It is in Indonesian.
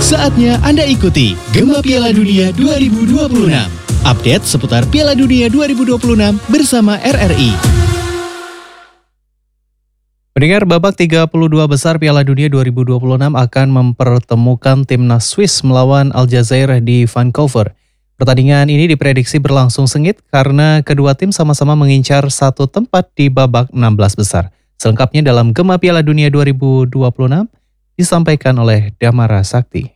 Saatnya Anda ikuti Gema Piala Dunia 2026. Update seputar Piala Dunia 2026 bersama RRI. Pendengar, babak 32 besar Piala Dunia 2026 akan mempertemukan timnas Swiss melawan Aljazair di Vancouver. Pertandingan ini diprediksi berlangsung sengit karena kedua tim sama-sama mengincar satu tempat di babak 16 besar. Selengkapnya dalam Gema Piala Dunia 2026 disampaikan oleh Damara Sakti.